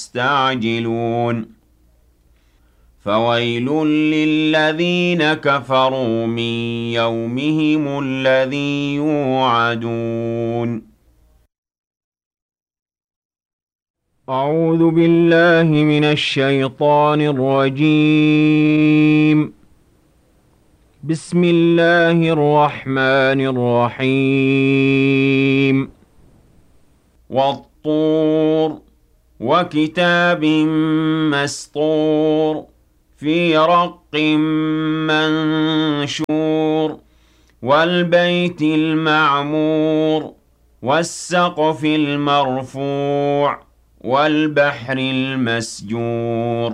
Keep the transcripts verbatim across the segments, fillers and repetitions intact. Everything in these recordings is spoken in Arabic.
يستعجلون فويل للذين كفروا من يومهم الذي يوعدون أعوذ بالله من الشيطان الرجيم بسم الله الرحمن الرحيم والطور وكتاب مسطور في رق منشور والبيت المعمور والسقف المرفوع والبحر المسجور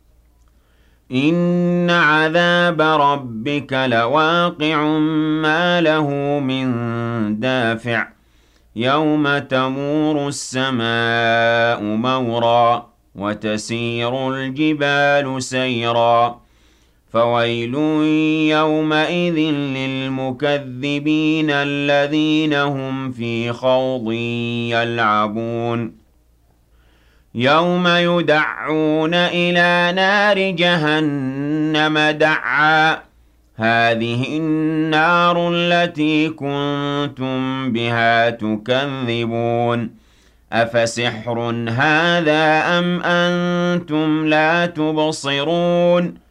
إن عذاب ربك لواقع ما له من دافع يوم تمور السماء مورا وتسير الجبال سيرا فويل يومئذ للمكذبين الذين هم في خوض يلعبون يوم يدعون إلى نار جهنم دعا هذه النار التي كنتم بها تكذبون أفسحر هذا أم أنتم لا تبصرون